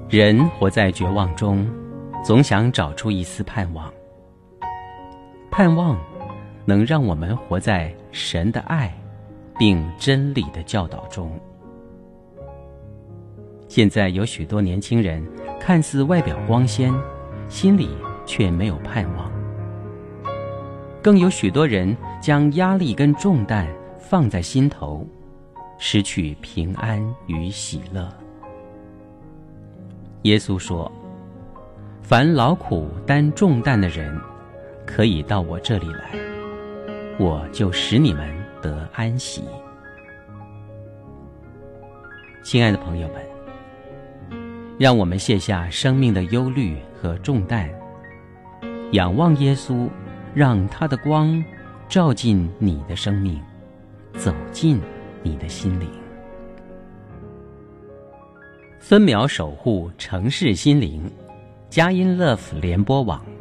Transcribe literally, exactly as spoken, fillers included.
人活在绝望中，总想找出一丝盼望。盼望能让我们活在神的爱并真理的教导中。现在有许多年轻人看似外表光鲜，心里却没有盼望。更有许多人将压力跟重担放在心头，失去平安与喜乐。耶稣说，凡劳苦担重担的人，可以到我这里来，我就使你们得安息。亲爱的朋友们，让我们卸下生命的忧虑和重担，仰望耶稣，让他的光照进你的生命，走进你的心灵。孙苗守护城市心灵，佳音 Love 联播网。